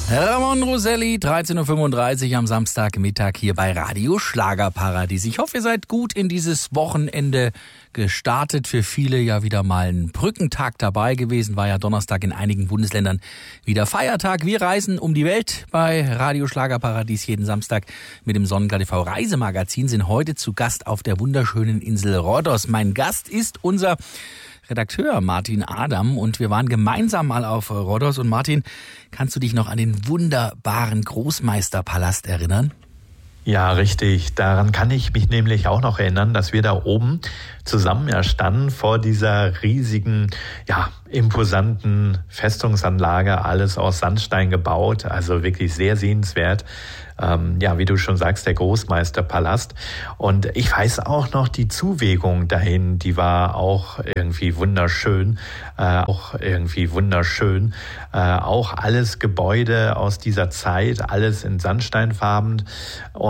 Ramon Roselli, 13.35 Uhr am Samstagmittag hier bei Radio Schlagerparadies. Ich hoffe, ihr seid gut in dieses Wochenende gestartet. Für viele ja wieder mal ein Brückentag dabei gewesen. War ja Donnerstag in einigen Bundesländern wieder Feiertag. Wir reisen um die Welt bei Radio Schlagerparadies jeden Samstag mit dem Sonnenklar TV Reisemagazin. Sind heute zu Gast auf der wunderschönen Insel Rhodos. Mein Gast ist unser Redakteur Martin Adam und wir waren gemeinsam mal auf Rhodos. Und Martin, kannst du dich noch an den wunderbaren Großmeisterpalast erinnern? Ja, richtig. Daran kann ich mich nämlich auch noch erinnern, dass wir da oben zusammen standen vor dieser riesigen, imposanten Festungsanlage, alles aus Sandstein gebaut, also wirklich sehr sehenswert. Wie du schon sagst, der Großmeisterpalast. Und ich weiß auch noch, die Zuwegung dahin, die war auch irgendwie wunderschön. Auch alles Gebäude aus dieser Zeit, alles in Sandsteinfarben.